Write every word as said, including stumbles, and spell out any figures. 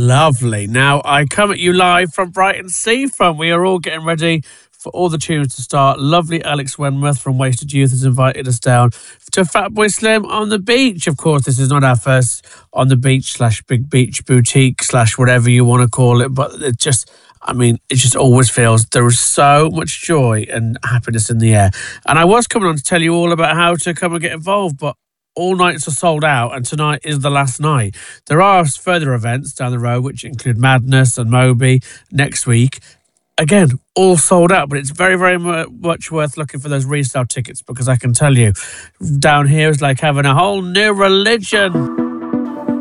Lovely. Now, I come at you live from Brighton Seafront. We are all getting ready for all the tunes to start. Lovely Alex Wenworth from Wasted Youth has invited us down to Fatboy Slim on the beach. Of course, this is not our first on the beach slash big beach boutique slash whatever you want to call it, but it just, I mean, it just always feels there is so much joy and happiness in the air. And I was coming on to tell you all about how to come and get involved, but all nights are sold out, and tonight is the last night. There are further events down the road, which include Madness and Moby next week. Again, all sold out, but it's very, very much worth looking for those resale tickets, because I can tell you, down here is like having a whole new religion.